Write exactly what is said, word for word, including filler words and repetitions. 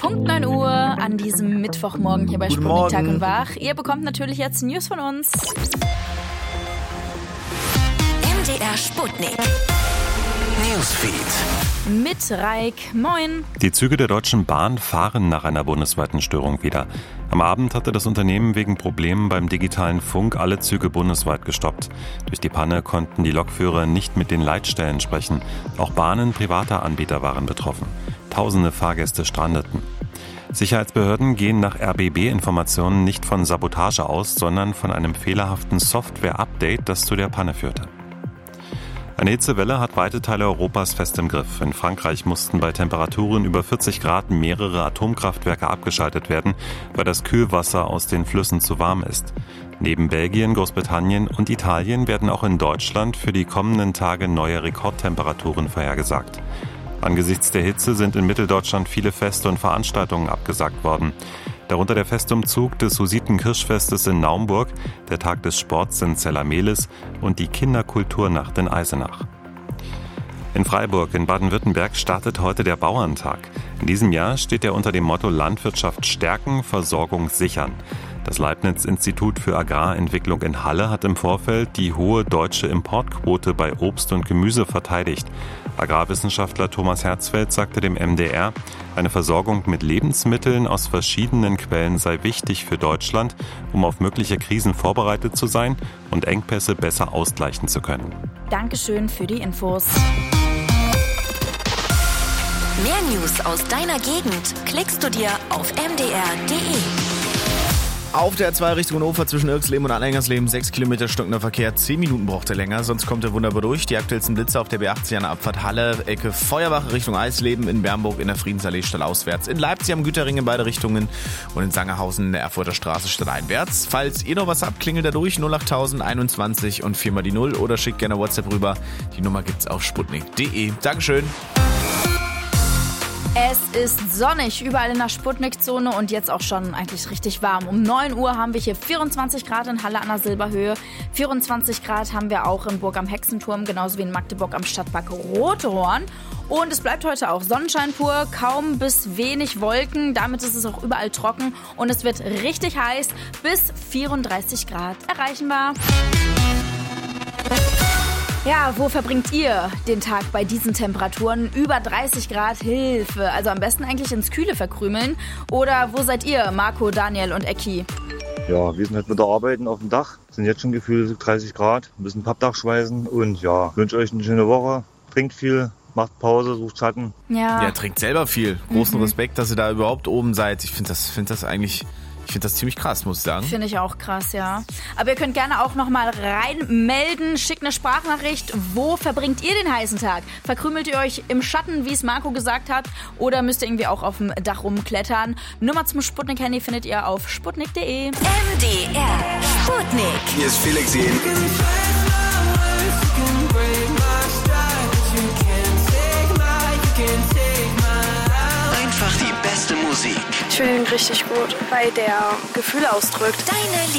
Punkt neun Uhr an diesem Mittwochmorgen hier bei Guten Sputnik Tag Morgen. und Wach. Ihr bekommt natürlich jetzt News von uns. M D R Sputnik. Newsfeed. Mit Reik. Moin. Die Züge der Deutschen Bahn fahren nach einer bundesweiten Störung wieder. Am Abend hatte das Unternehmen wegen Problemen beim digitalen Funk alle Züge bundesweit gestoppt. Durch die Panne konnten die Lokführer nicht mit den Leitstellen sprechen. Auch Bahnen privater Anbieter waren betroffen. Tausende Fahrgäste strandeten. Sicherheitsbehörden gehen nach R B B-Informationen nicht von Sabotage aus, sondern von einem fehlerhaften Software-Update, das zu der Panne führte. Eine Hitzewelle hat weite Teile Europas fest im Griff. In Frankreich mussten bei Temperaturen über vierzig Grad mehrere Atomkraftwerke abgeschaltet werden, weil das Kühlwasser aus den Flüssen zu warm ist. Neben Belgien, Großbritannien und Italien werden auch in Deutschland für die kommenden Tage neue Rekordtemperaturen vorhergesagt. Angesichts der Hitze sind in Mitteldeutschland viele Feste und Veranstaltungen abgesagt worden. Darunter der Festumzug des Hussiten-Kirschfestes in Naumburg, der Tag des Sports in Zella-Mehlis und die Kinderkulturnacht in Eisenach. In Freiburg in Baden-Württemberg startet heute der Bauerntag. In diesem Jahr steht er unter dem Motto Landwirtschaft stärken, Versorgung sichern. Das Leibniz-Institut für Agrarentwicklung in Halle hat im Vorfeld die hohe deutsche Importquote bei Obst und Gemüse verteidigt. Agrarwissenschaftler Thomas Herzfeld sagte dem M D R, eine Versorgung mit Lebensmitteln aus verschiedenen Quellen sei wichtig für Deutschland, um auf mögliche Krisen vorbereitet zu sein und Engpässe besser ausgleichen zu können. Dankeschön für die Infos. Mehr News aus deiner Gegend klickst du dir auf m d r punkt d e. Auf der zwei Richtung Hannover zwischen Irksleben und Anhängersleben sechs Kilometer stockender Verkehr, zehn Minuten braucht er länger, sonst kommt er wunderbar durch. Die aktuellsten Blitze auf der B achtzig an der Abfahrt Halle, Ecke Feuerwache Richtung Eisleben, in Bernburg in der Friedensallee stadtauswärts, in Leipzig am Güterring in beide Richtungen und in Sangerhausen in der Erfurter Straße stadteinwärts. Falls ihr noch was habt, klingelt da durch null achttausend einundzwanzig und viermal die Null oder schickt gerne WhatsApp rüber. Die Nummer gibt's auf sputnik punkt d e. Dankeschön. Es ist sonnig, überall in der Sputnik-Zone und jetzt auch schon eigentlich richtig warm. Um neun Uhr haben wir hier vierundzwanzig Grad in Halle an der Silberhöhe. vierundzwanzig Grad haben wir auch in Burg am Hexenturm, genauso wie in Magdeburg am Stadtpark Rothorn. Und es bleibt heute auch Sonnenschein pur, kaum bis wenig Wolken. Damit ist es auch überall trocken und es wird richtig heiß. Bis vierunddreißig Grad erreichenbar. Ja, wo verbringt ihr den Tag bei diesen Temperaturen? Über dreißig Grad, Hilfe. Also am besten eigentlich ins Kühle verkrümeln. Oder wo seid ihr, Marco, Daniel und Ecki? Ja, wir sind halt wieder arbeiten auf dem Dach. Sind jetzt schon gefühlt dreißig Grad. Müssen Pappdach schweißen. Und ja, wünsche euch eine schöne Woche. Trinkt viel, macht Pause, sucht Schatten. Ja, Ja, trinkt selber viel. Großen Mhm. Respekt, dass ihr da überhaupt oben seid. Ich finde das, find das eigentlich... Ich finde das ziemlich krass, muss ich sagen. finde ich auch krass, ja. Aber ihr könnt gerne auch nochmal reinmelden. Schickt eine Sprachnachricht. Wo verbringt ihr den heißen Tag? Verkrümelt ihr euch im Schatten, wie es Marco gesagt hat? Oder müsst ihr irgendwie auch auf dem Dach rumklettern? Nummer zum Sputnik-Handy findet ihr auf sputnik punkt d e. M D R Sputnik. Hier ist Felix Jen. Einfach die beste Musik. Ich finde ihn richtig gut, weil der Gefühle ausdrückt. Deine